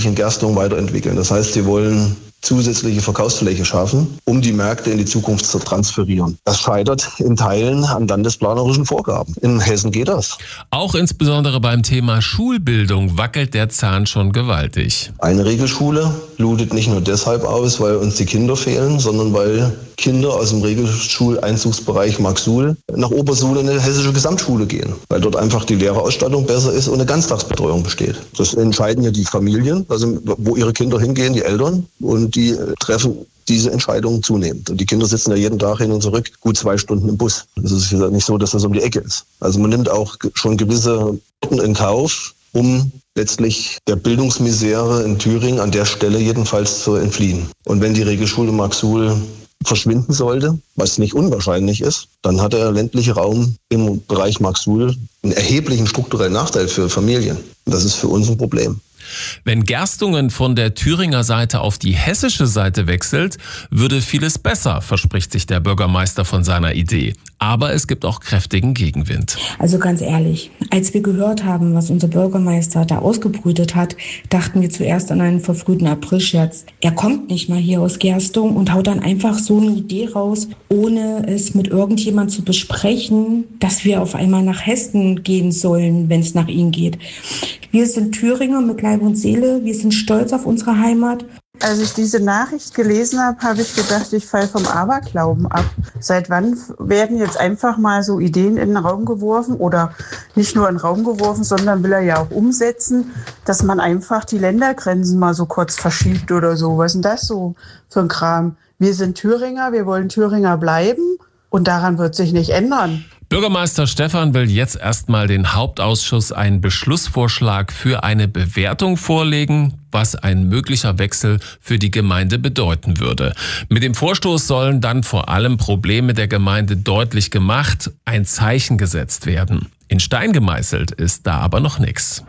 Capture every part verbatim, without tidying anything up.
in Gerstungen weiterentwickeln. Das heißt, sie wollen zusätzliche Verkaufsfläche schaffen, um die Märkte in die Zukunft zu transferieren. Das scheitert in Teilen an landesplanerischen Vorgaben. In Hessen geht das. Auch insbesondere beim Thema Schulbildung wackelt der Zahn schon gewaltig. Eine Regelschule blutet nicht nur deshalb aus, weil uns die Kinder fehlen, sondern weil Kinder aus dem Regelschuleinzugsbereich Marxsuhl nach Obersuhl in eine hessische Gesamtschule gehen, weil dort einfach die Lehrerausstattung besser ist und eine Ganztagsbetreuung besteht. Das entscheiden ja die Familien, also wo ihre Kinder hingehen, die Eltern, und die treffen diese Entscheidungen zunehmend. Und die Kinder sitzen ja jeden Tag hin und zurück gut zwei Stunden im Bus. Es ist ja nicht so, dass das um die Ecke ist. Also man nimmt auch schon gewisse Orten in Kauf, um letztlich der Bildungsmisere in Thüringen an der Stelle jedenfalls zu entfliehen. Und wenn die Regelschule Marxsuhl verschwinden sollte, was nicht unwahrscheinlich ist, dann hat der ländliche Raum im Bereich Marxsuhl einen erheblichen strukturellen Nachteil für Familien. Und das ist für uns ein Problem. Wenn Gerstungen von der Thüringer Seite auf die hessische Seite wechselt, würde vieles besser, verspricht sich der Bürgermeister von seiner Idee. Aber es gibt auch kräftigen Gegenwind. Also ganz ehrlich, als wir gehört haben, was unser Bürgermeister da ausgebrütet hat, dachten wir zuerst an einen verfrühten Aprilscherz. Er kommt nicht mal hier aus Gerstungen und haut dann einfach so eine Idee raus, ohne es mit irgendjemand zu besprechen, dass wir auf einmal nach Hessen gehen sollen, wenn es nach ihm geht. Wir sind Thüringer mit Leib und Seele, wir sind stolz auf unsere Heimat. Als ich diese Nachricht gelesen habe, habe ich gedacht, ich falle vom Aberglauben ab. Seit wann werden jetzt einfach mal so Ideen in den Raum geworfen oder nicht nur in den Raum geworfen, sondern will er ja auch umsetzen, dass man einfach die Ländergrenzen mal so kurz verschiebt oder so. Was ist denn das so für ein Kram? Wir sind Thüringer, wir wollen Thüringer bleiben und daran wird sich nicht ändern. Bürgermeister Stephan will jetzt erstmal den Hauptausschuss einen Beschlussvorschlag für eine Bewertung vorlegen, was ein möglicher Wechsel für die Gemeinde bedeuten würde. Mit dem Vorstoß sollen dann vor allem Probleme der Gemeinde deutlich gemacht, ein Zeichen gesetzt werden. In Stein gemeißelt ist da aber noch nichts.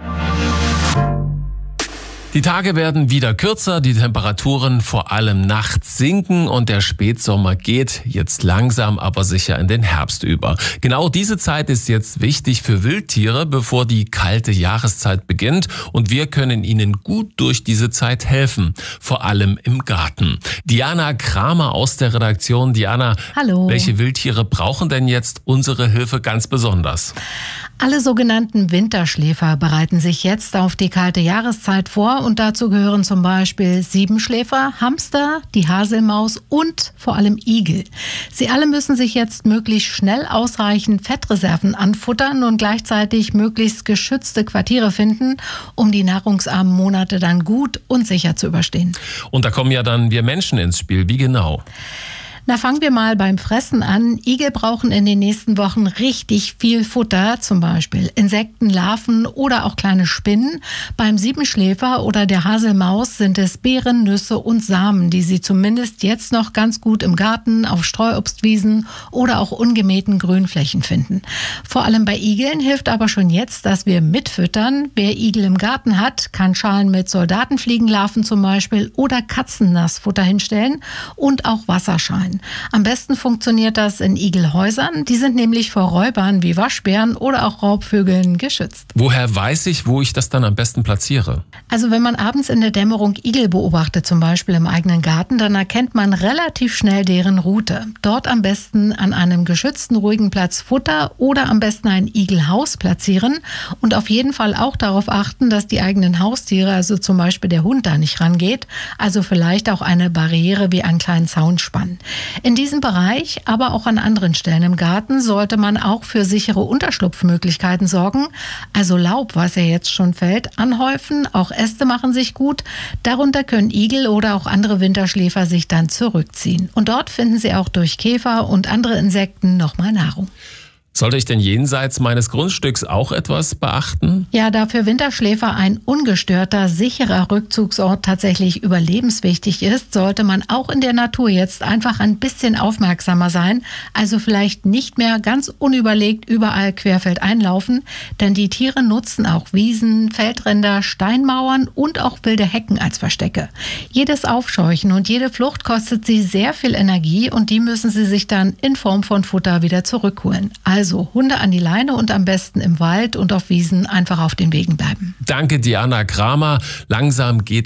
Die Tage werden wieder kürzer, die Temperaturen vor allem nachts sinken und der Spätsommer geht jetzt langsam aber sicher in den Herbst über. Genau diese Zeit ist jetzt wichtig für Wildtiere, bevor die kalte Jahreszeit beginnt, und wir können ihnen gut durch diese Zeit helfen, vor allem im Garten. Diana Kramer aus der Redaktion. Diana, hallo. Welche Wildtiere brauchen denn jetzt unsere Hilfe ganz besonders? Alle sogenannten Winterschläfer bereiten sich jetzt auf die kalte Jahreszeit vor und dazu gehören zum Beispiel Siebenschläfer, Hamster, die Haselmaus und vor allem Igel. Sie alle müssen sich jetzt möglichst schnell ausreichend Fettreserven anfuttern und gleichzeitig möglichst geschützte Quartiere finden, um die nahrungsarmen Monate dann gut und sicher zu überstehen. Und da kommen ja dann wir Menschen ins Spiel. Wie genau? Na, fangen wir mal beim Fressen an. Igel brauchen in den nächsten Wochen richtig viel Futter, zum Beispiel Insekten, Larven oder auch kleine Spinnen. Beim Siebenschläfer oder der Haselmaus sind es Beeren, Nüsse und Samen, die sie zumindest jetzt noch ganz gut im Garten, auf Streuobstwiesen oder auch ungemähten Grünflächen finden. Vor allem bei Igeln hilft aber schon jetzt, dass wir mitfüttern. Wer Igel im Garten hat, kann Schalen mit Soldatenfliegenlarven zum Beispiel oder Katzennassfutter hinstellen und auch Wasserschalen. Am besten funktioniert das in Igelhäusern. Die sind nämlich vor Räubern wie Waschbären oder auch Raubvögeln geschützt. Woher weiß ich, wo ich das dann am besten platziere? Also wenn man abends in der Dämmerung Igel beobachtet, zum Beispiel im eigenen Garten, dann erkennt man relativ schnell deren Route. Dort am besten an einem geschützten, ruhigen Platz Futter oder am besten ein Igelhaus platzieren und auf jeden Fall auch darauf achten, dass die eigenen Haustiere, also zum Beispiel der Hund, da nicht rangeht. Also vielleicht auch eine Barriere wie einen kleinen Zaun spannen. In diesem Bereich, aber auch an anderen Stellen im Garten, sollte man auch für sichere Unterschlupfmöglichkeiten sorgen. Also Laub, was ja jetzt schon fällt, anhäufen. Auch Äste machen sich gut. Darunter können Igel oder auch andere Winterschläfer sich dann zurückziehen. Und dort finden sie auch durch Käfer und andere Insekten nochmal Nahrung. Sollte ich denn jenseits meines Grundstücks auch etwas beachten? Ja, da für Winterschläfer ein ungestörter, sicherer Rückzugsort tatsächlich überlebenswichtig ist, sollte man auch in der Natur jetzt einfach ein bisschen aufmerksamer sein. Also vielleicht nicht mehr ganz unüberlegt überall querfeld einlaufen, denn die Tiere nutzen auch Wiesen, Feldränder, Steinmauern und auch wilde Hecken als Verstecke. Jedes Aufscheuchen und jede Flucht kostet sie sehr viel Energie und die müssen sie sich dann in Form von Futter wieder zurückholen. Also Hunde an die Leine und am besten im Wald und auf Wiesen einfach auf den Wegen bleiben. Danke, Diana Kramer. Langsam geht